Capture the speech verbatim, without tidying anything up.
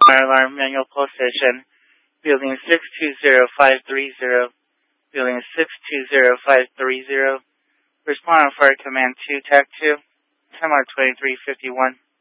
Fire alarm manual position. Building six two zero five three zero. Building six two zero five three zero. Respond on Fire Command two, T A C two. Time out twenty-three fifty-one.